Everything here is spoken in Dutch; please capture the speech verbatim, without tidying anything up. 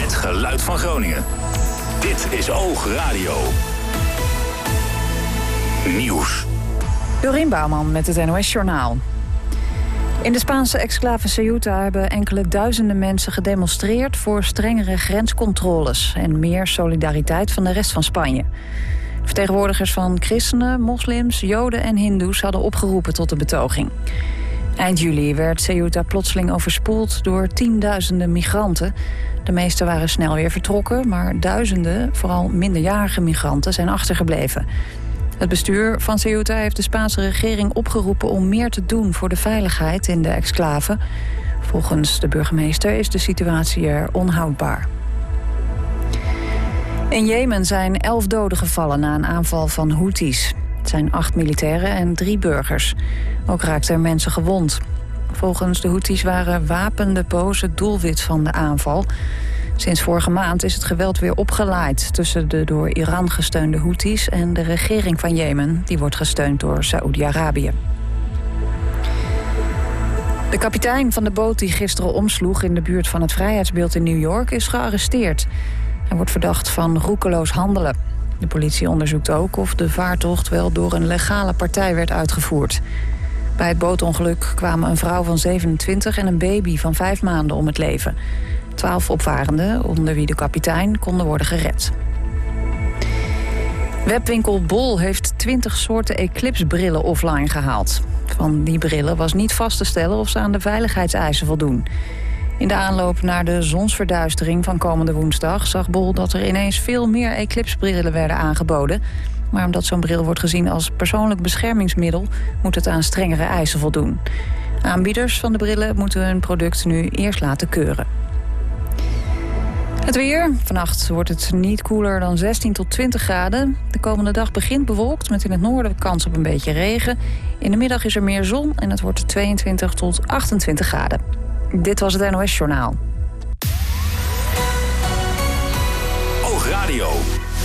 Het geluid van Groningen. Dit is Oog Radio. Nieuws. Dorien Bouwman met het N O S-journaal. In de Spaanse exclave Ceuta hebben enkele duizenden mensen gedemonstreerd voor strengere grenscontroles en meer solidariteit van de rest van Spanje. Vertegenwoordigers van christenen, moslims, joden en hindoes hadden opgeroepen tot de betoging. Eind juli werd Ceuta plotseling overspoeld door tienduizenden migranten. De meeste waren snel weer vertrokken, maar duizenden, vooral minderjarige migranten, zijn achtergebleven. Het bestuur van Ceuta heeft de Spaanse regering opgeroepen om meer te doen voor de veiligheid in de exclave. Volgens de burgemeester is de situatie er onhoudbaar. In Jemen zijn elf doden gevallen na een aanval van Houthis. Het zijn acht militairen en drie burgers. Ook raakten er mensen gewond. Volgens de Houthis waren wapendepots het doelwit van de aanval. Sinds vorige maand is het geweld weer opgelaaid tussen de door Iran gesteunde Houthis en de regering van Jemen. Die wordt gesteund door Saoedi-Arabië. De kapitein van de boot die gisteren omsloeg in de buurt van het Vrijheidsbeeld in New York is gearresteerd. Hij wordt verdacht van roekeloos handelen. De politie onderzoekt ook of de vaartocht wel door een legale partij werd uitgevoerd. Bij het bootongeluk kwamen een vrouw van zevenentwintig en een baby van vijf maanden om het leven. Twaalf opvarenden, onder wie de kapitein, konden worden gered. Webwinkel Bol heeft twintig soorten Eclipse-brillen offline gehaald. Van die brillen was niet vast te stellen of ze aan de veiligheidseisen voldoen. In de aanloop naar de zonsverduistering van komende woensdag zag Bol dat er ineens veel meer Eclipse-brillen werden aangeboden. Maar omdat zo'n bril wordt gezien als persoonlijk beschermingsmiddel, moet het aan strengere eisen voldoen. Aanbieders van de brillen moeten hun product nu eerst laten keuren. Het weer. Vannacht wordt het niet koeler dan zestien tot twintig graden. De komende dag begint bewolkt met in het noorden kans op een beetje regen. In de middag is er meer zon en het wordt tweeëntwintig tot achtentwintig graden. Dit was het N O S-journaal. Oog Radio.